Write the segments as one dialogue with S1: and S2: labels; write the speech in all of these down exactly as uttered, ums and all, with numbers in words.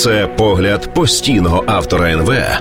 S1: Це погляд постійного автора ен ве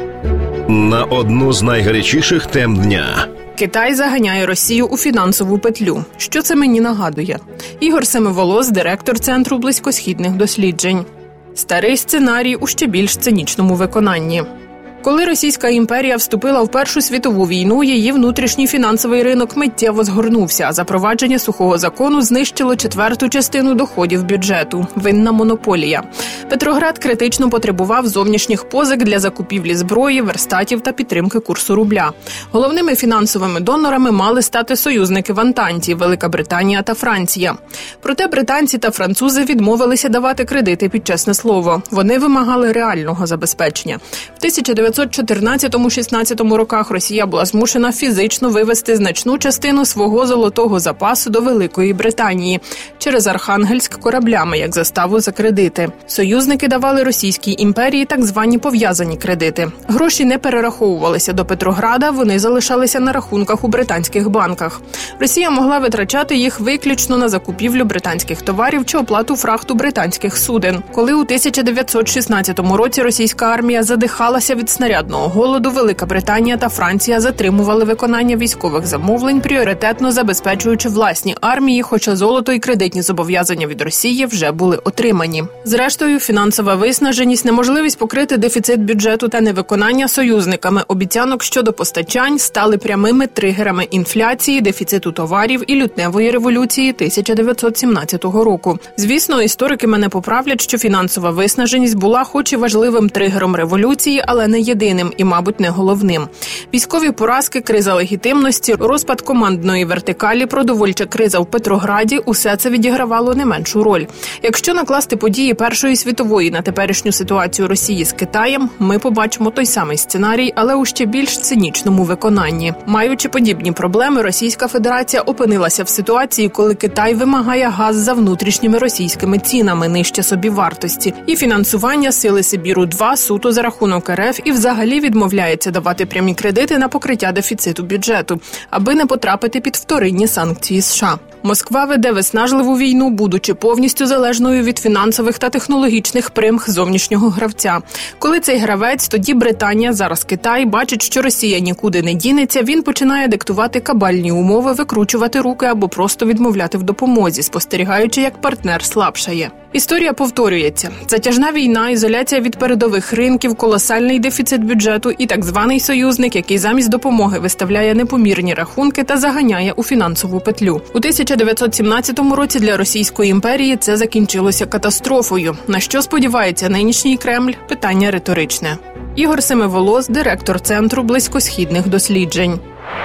S1: на одну з найгарячіших тем дня.
S2: Китай заганяє Росію у фінансову петлю. Що це мені нагадує? Ігор Семиволос, директор Центру близькосхідних досліджень. Старий сценарій у ще більш цинічному виконанні. Коли Російська імперія вступила в Першу світову війну, її внутрішній фінансовий ринок миттєво згорнувся, а запровадження сухого закону знищило четверту частину доходів бюджету – винна монополія. Петроград критично потребував зовнішніх позик для закупівлі зброї, верстатів та підтримки курсу рубля. Головними фінансовими донорами мали стати союзники в Антанті – Велика Британія та Франція. Проте британці та французи відмовилися давати кредити під чесне слово. Вони вимагали реального забезпечення. В тисяча дев'ятсот чотирнадцятому-шістнадцятому роках Росія була змушена фізично вивести значну частину свого золотого запасу до Великої Британії через Архангельськ кораблями, як заставу за кредити. Союзники давали Російській імперії так звані пов'язані кредити. Гроші не перераховувалися до Петрограда, вони залишалися на рахунках у британських банках. Росія могла витрачати їх виключно на закупівлю британських товарів чи оплату фрахту британських суден. Коли у тисяча дев'ятсот шістнадцятому році російська армія задихалася від снарядного голоду, Велика Британія та Франція затримували виконання військових замовлень, пріоритетно забезпечуючи власні армії, хоча золото і кредитні зобов'язання від Росії вже були отримані. Зрештою, фінансова виснаженість, неможливість покрити дефіцит бюджету та невиконання союзниками обіцянок щодо постачань стали прямими тригерами інфляції, дефіциту товарів і лютневої революції тисяча дев'ятсот сімнадцятого року. Звісно, історики мене поправлять, що фінансова виснаженість була хоч і важливим тригером революції, але не єдиним і, мабуть, не головним. Військові поразки, криза легітимності, розпад командної вертикалі, продовольча криза в Петрограді – усе це відігравало не меншу роль. Якщо накласти події Першої світової на теперішню ситуацію Росії з Китаєм, ми побачимо той самий сценарій, але у ще більш цинічному виконанні. Маючи подібні проблеми, Російська Федерація опинилася в ситуації, коли Китай вимагає газ за внутрішніми російськими цінами нижче собівартості і фінансування Сили Сибіру-два суто за рахунок ер еф і взагалі відмовляється давати прямі кредити на покриття дефіциту бюджету, аби не потрапити під вторинні санкції США. Москва веде виснажливу війну, будучи повністю залежною від фінансових та технологічних примх зовнішнього гравця. Коли цей гравець, тоді Британія, зараз Китай, бачить, що Росія нікуди не дінеться, він починає диктувати кабальні умови, викручувати руки або просто відмовляти в допомозі, спостерігаючи, як партнер слабшає. Історія повторюється. Затяжна війна, ізоляція від передових ринків, колосальний дефіцит бюджету і так званий союзник, який замість допомоги виставляє непомірні рахунки та заганяє у фінансову петлю. У тисяча дев'ятсот сімнадцятому році для Російської імперії це закінчилося катастрофою. На що сподівається нинішній Кремль – питання риторичне. Ігор Семиволос, директор Центру близькосхідних досліджень.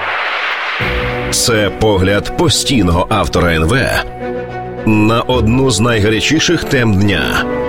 S1: Це погляд постійного автора ен ве на одну з найгарячіших тем дня.